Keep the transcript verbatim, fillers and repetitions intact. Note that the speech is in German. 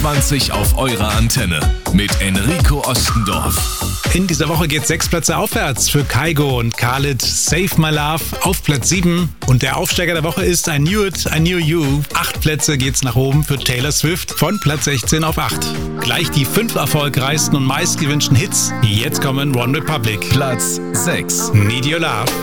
zweiundzwanzig auf eurer Antenne mit Enrico Ostendorf. In dieser Woche geht sechs Plätze aufwärts für Kygo und Khalid. Save My Love auf Platz sieben. Und der Aufsteiger der Woche ist I Knew It, I Knew You. Acht Plätze geht's nach oben für Taylor Swift von Platz sechzehn auf acht. Gleich die fünf erfolgreichsten und meistgewünschten Hits. Jetzt kommen One Republic. Platz sechs. Need Your Love.